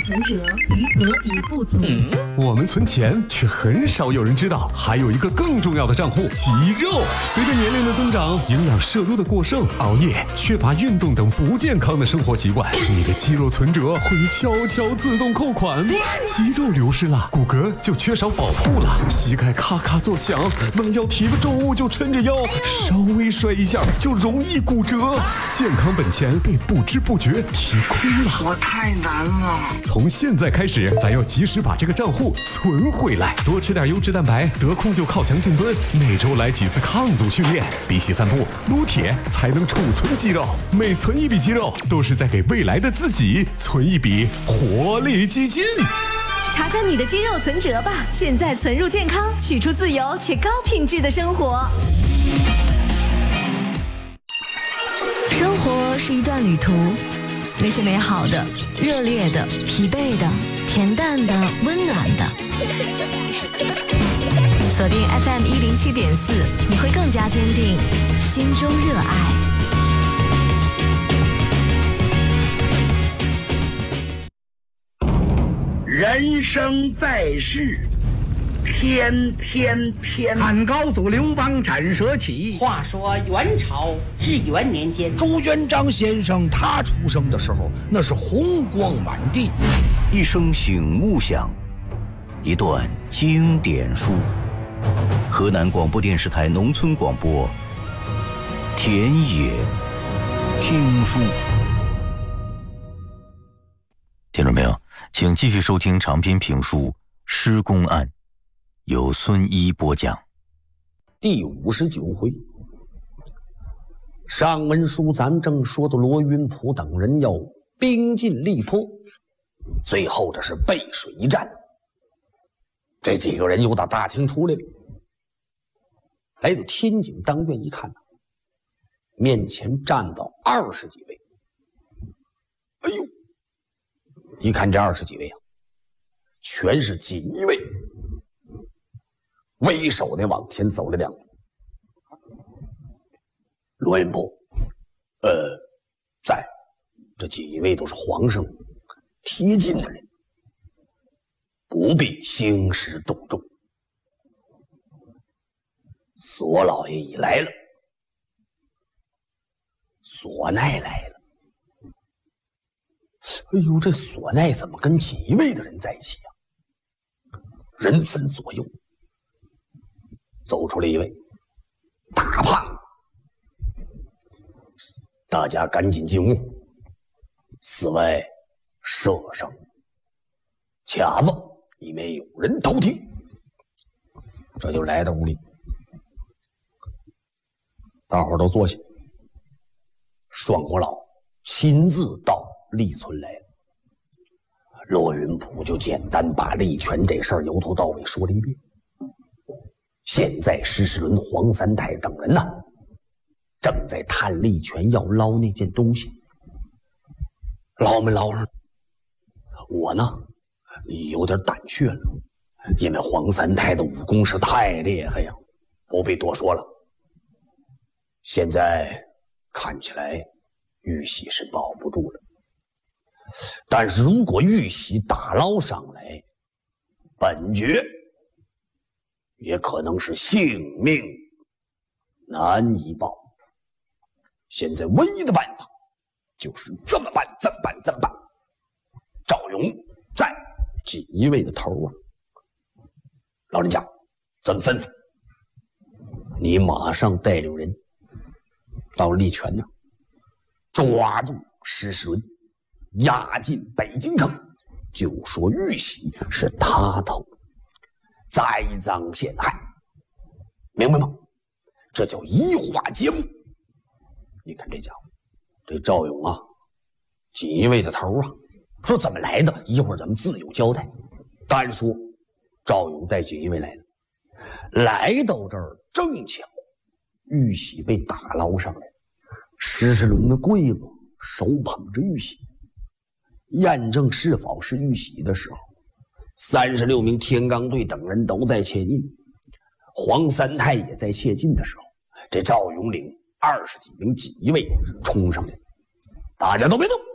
存折余额已不足。 我们存钱，却很少有人知道，还有一个更重要的账户——肌肉。随着年龄的增长，营养摄入的过剩、熬夜、缺乏运动等不健康的生活习惯，你的肌肉存折会悄悄自动扣款。肌肉流失了，骨骼就缺少保护了，膝盖咔咔作响，弯腰提个重物就抻着腰，稍微摔一下就容易骨折，健康本钱被不知不觉提空了。 我太难了。 从现在开始，咱要及时把这个账户存回来，多吃点优质蛋白，得空就靠墙静蹲，每周来几次抗阻训练，比起散步、撸铁才能储存肌肉。每存一笔肌肉，都是在给未来的自己存一笔活力基金。 查查你的肌肉存折吧，现在存入健康，取出自由且高品质的生活。生活是一段旅途，那些美好的、热烈的、疲惫的、恬淡的、温暖的。锁定 FM107.4，你会更加坚定心中热爱。 人生在世，天天天。 汉高祖刘邦斩蛇起。 话说元朝至元年间， 朱元璋先生他出生的时候，那是红光满地。 一声醒目响，一段经典书。河南广播电视台农村广播，田野听书。听众朋友，请继续收听长篇评书《施公案》，由孙一播讲。 第59回，上文书咱正说到罗云甫等人要兵进荔坡，最后这是背水一战。这几个人又到大厅出来了，来到天井当院一看，面前站到20几位。哎呦，一看这20几位啊，全是锦衣卫。为首的往前走了2步。罗云甫，在这几位都是皇上贴近的人，不必兴师动众。索老爷已来了，索奈来了。哎呦，这索奈怎么跟几位的人在一起啊？人分左右，走出来一位大胖子。大家赶紧进屋，寺外设上卡子，以免有人偷听。这就来到屋里，大伙儿都坐下。双国老亲自到利村来了，罗云甫就简单把利权这事儿由头到尾说了一遍。现在施世伦、黄三泰等人呢，正在探利权要捞那件东西，捞没捞上？我呢，有点胆怯了，因为黄三泰的武功是太厉害呀，不必多说了。现在看起来玉玺是保不住了，但是如果玉玺打捞上来，本爵也可能是性命难以保。现在唯一的办法就是这么办。赵勇在锦衣卫的头啊，老人家怎么吩咐？你马上带领人到利泉那儿，抓住施世伦，押进北京城，就说玉玺是他偷，栽赃陷害，明白吗？这叫移花接木。你看这家伙，这赵勇啊，锦衣卫的头啊，说怎么来的，一会儿咱们自有交代。单说赵勇带锦衣卫来了，来到这儿正巧玉玺被打捞上来，施世伦的柜子手捧着玉玺，验证是否是玉玺的时候，36名天罡队等人都在切近，黄三泰也在切近的时候，这赵勇领20几名锦衣卫冲上来，大家都别动，